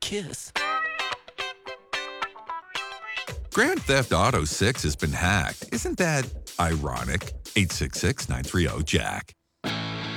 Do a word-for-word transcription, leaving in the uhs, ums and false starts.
kiss. Grand Theft Auto six has been hacked. Isn't that ironic? eight six six, nine three zero, Jack.